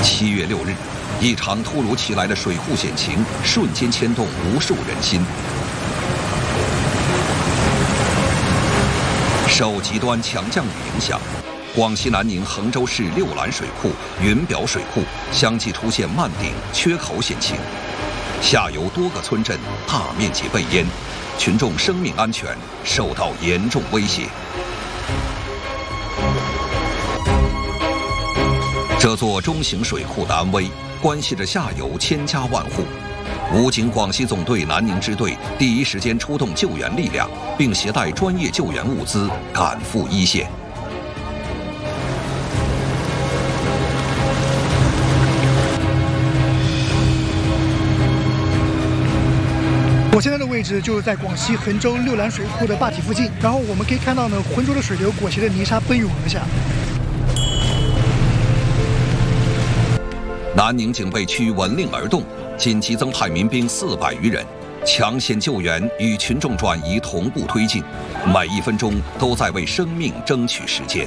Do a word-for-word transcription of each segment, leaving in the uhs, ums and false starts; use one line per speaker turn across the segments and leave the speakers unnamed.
七月六日，一场突如其来的水库险情瞬间牵动无数人心。受极端强降雨影响，广西南宁衡州市六兰水库、云表水库相继出现漫顶、缺口险情，下游多个村镇大面积被淹，群众生命安全受到严重威胁。这座中型水库的安危，关系着下游千家万户。武警广西总队南宁支队第一时间出动救援力量，并携带专业救援物资赶赴一线。
我现在的位置就是在广西衡州六兰水库的坝体附近，然后我们可以看到呢，浑浊的水流裹挟着泥沙奔涌而下。
南宁警备区闻令而动，紧急增派民兵四百余人，抢险救援与群众转移同步推进，每一分钟都在为生命争取时间。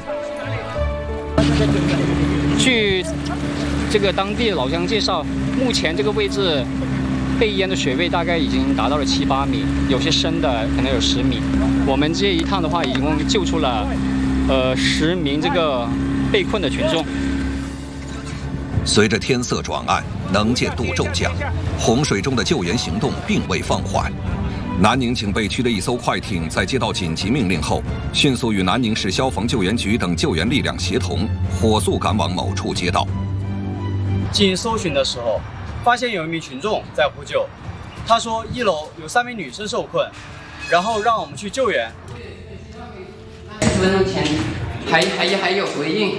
据这个当地老乡介绍，目前这个位置被淹的水位大概已经达到了七八米，有些深的可能有十米。我们这一趟的话，一共救出了呃十名这个被困的群众。
随着天色转暗，能见度骤降，洪水中的救援行动并未放缓。南宁警备区的一艘快艇在接到紧急命令后，迅速与南宁市消防救援局等救援力量协同，火速赶往某处街道。
进行搜寻的时候，发现有一名群众在呼救，他说一楼有三名女生受困，然后让我们去救援。
十分钟前还还还有回应。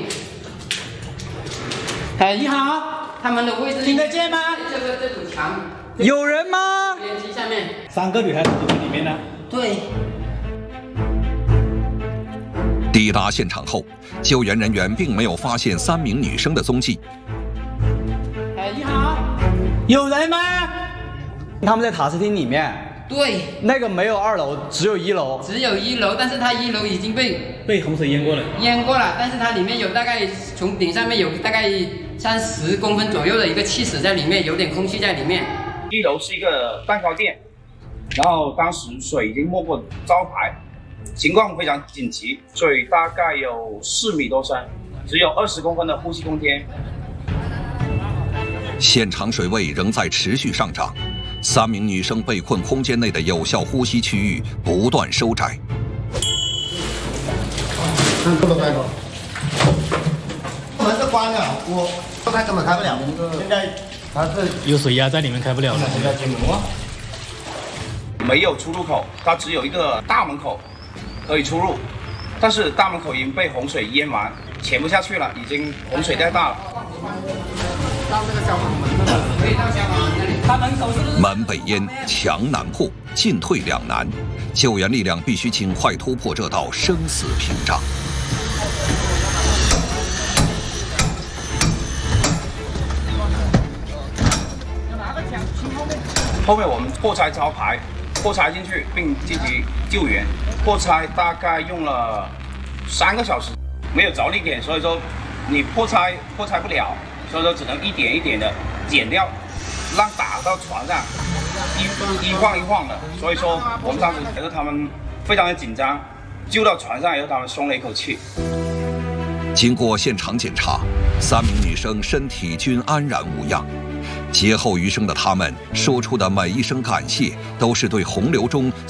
哎，你好，他们的位置听得见吗？这个这堵墙
有人吗？
电梯下面
三个女孩子都在里面呢。
对。
抵达现场后，救援人员并没有发现三名女生的踪迹。
哎，你好，
有人吗？他们在塔斯厅里面。
对。
那个没有二楼，只有一楼。
只有一楼，但是它一楼已经被
被洪水淹过了。
淹过了，但是它里面有大概从顶上面有大概三十公分左右的一个气室在里面，有点空气在里面。
一楼是一个蛋糕店，然后当时水已经没过招牌，情况非常紧急，水大概有四米多深，只有二十公分的呼吸空间。
现场水位仍在持续上涨，三名女生被困空间内的有效呼吸区域不断收窄。
门都开过，门是关的，我刚才根本开不了。现在它是
有水压在里面，开不了了。
没有出入口，它只有一个大门口可以出入，但是大门口已经被洪水淹完，潜不下去了，已经洪水太大了。
到这个消防门那里，可以到消防门那里。他门口是
门被淹，墙难破，进退两难，救援力量必须尽快突破这道生死屏障。
后面我们破拆招牌，破拆进去并进行救援。破拆大概用了三个小时，没有着力点，所以说你破拆破拆不了，所以说只能一点一点的剪掉，让打到船上，一一晃一晃的。所以说我们当时觉得他们非常的紧张，救到船上以后，他们松了一口气。
经过现场检查，三名女生身体均安然无恙。劫后余生的他们说出的每一声感谢，都是对洪流中